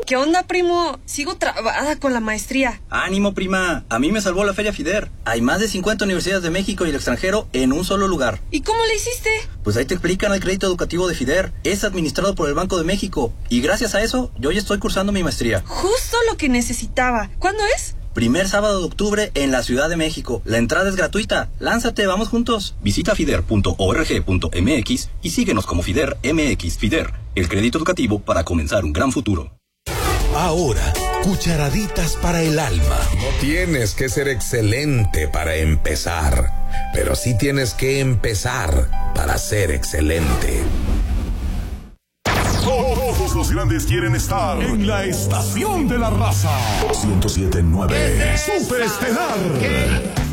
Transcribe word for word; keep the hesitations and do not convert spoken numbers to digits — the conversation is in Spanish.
¿Qué onda, primo? Sigo trabada con la maestría. ¡Ánimo, prima! A mí me salvó la Feria FIDER. Hay más de cincuenta universidades de México y el extranjero en un solo lugar. ¿Y cómo le hiciste? Pues ahí te explican el crédito educativo de FIDER. Es administrado por el Banco de México. Y gracias a eso, yo ya estoy cursando mi maestría. Justo lo que necesitaba. ¿Cuándo es? Primer sábado de octubre en la Ciudad de México. La entrada es gratuita. Lánzate, vamos juntos. Visita fider punto org punto mx y síguenos como FIDER M X. FIDER, el crédito educativo para comenzar un gran futuro. Ahora, cucharaditas para el alma. No tienes que ser excelente para empezar, pero sí tienes que empezar para ser excelente. Todos los grandes quieren estar en la estación de la raza. ciento siete punto nueve Super Estelar.